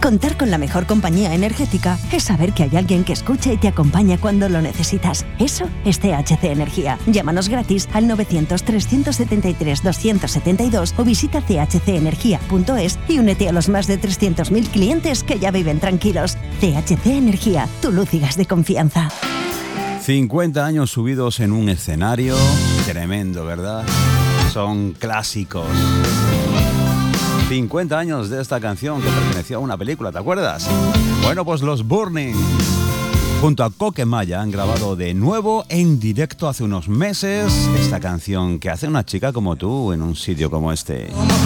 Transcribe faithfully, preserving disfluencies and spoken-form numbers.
Contar con la mejor compañía energética es saber que hay alguien que escucha y te acompaña cuando lo necesitas. Eso es T H C Energía. Llámanos gratis al novecientos, trescientos setenta y tres, doscientos setenta y dos o visita c h c energía punto es y únete a los más de trescientos mil clientes que ya viven tranquilos. T H C Energía, tu luz y gas de confianza. cincuenta años subidos en un escenario tremendo, ¿verdad? Son clásicos. cincuenta años de esta canción que pertenecía a una película, ¿te acuerdas? Bueno, pues los Burning, junto a Coquemaya, han grabado de nuevo en directo hace unos meses esta canción que hace una chica como tú en un sitio como este.